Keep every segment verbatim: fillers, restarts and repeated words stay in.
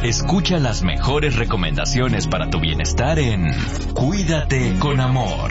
Escucha las mejores recomendaciones para tu bienestar en Cuídate con Amor.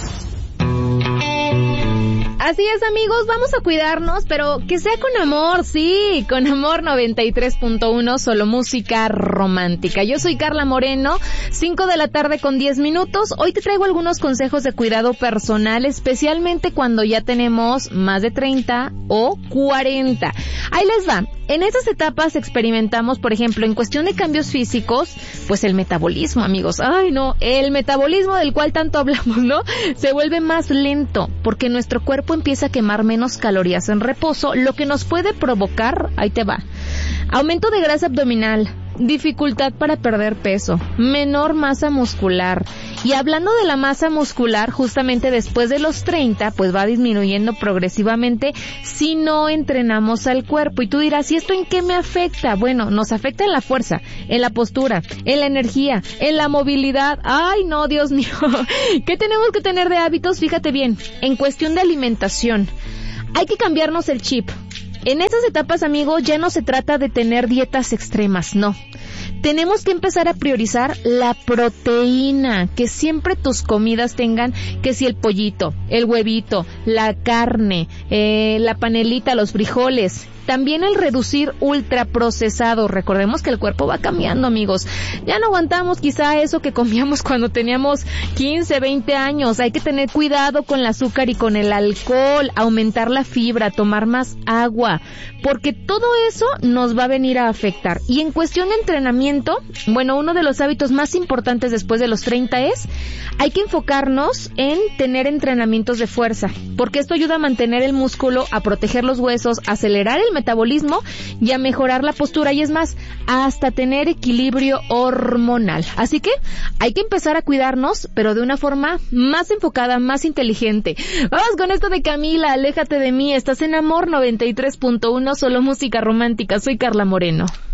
Así es, amigos, vamos a cuidarnos, pero que sea con amor, sí, con Amor noventa y tres punto uno, solo música romántica. Yo soy Carla Moreno, cinco de la tarde con diez minutos. Hoy te traigo algunos consejos de cuidado personal, especialmente cuando ya tenemos más de treinta o cuarenta. Ahí les va. En estas etapas experimentamos, por ejemplo, en cuestión de cambios físicos, pues el metabolismo, amigos. Ay, no, el metabolismo del cual tanto hablamos, ¿no? Se vuelve más lento porque nuestro cuerpo empieza a quemar menos calorías en reposo, lo que nos puede provocar, ahí te va, aumento de grasa abdominal, dificultad para perder peso, menor masa muscular. Y hablando de la masa muscular, justamente después de los treinta, pues va disminuyendo progresivamente si no entrenamos al cuerpo. Y tú dirás, ¿y esto en qué me afecta? Bueno, nos afecta en la fuerza, en la postura, en la energía, en la movilidad. ¡Ay, no, Dios mío! ¿Qué tenemos que tener de hábitos? Fíjate bien, en cuestión de alimentación, hay que cambiarnos el chip. En estas etapas, amigos, ya no se trata de tener dietas extremas, no. Tenemos que empezar a priorizar la proteína, que siempre tus comidas tengan, que si el pollito, el huevito, la carne, eh, la panelita, los frijoles. También el reducir ultraprocesados. Recordemos que el cuerpo va cambiando, amigos. Ya no aguantamos quizá eso que comíamos cuando teníamos quince, veinte años. Hay que tener cuidado con el azúcar y con el alcohol, aumentar la fibra, tomar más agua, porque todo eso nos va a venir a afectar. Y en cuestión de entrenamiento, bueno, uno de los hábitos más importantes después de los treinta es, hay que enfocarnos en tener entrenamientos de fuerza, porque esto ayuda a mantener el músculo, a proteger los huesos, a acelerar el metabolismo y a mejorar la postura, y es más, hasta tener equilibrio hormonal. Así que hay que empezar a cuidarnos, pero de una forma más enfocada, más inteligente. Vamos con esto de Camila, Aléjate de mí. Estás en Amor noventa y tres punto uno, solo música romántica. Soy Carla Moreno.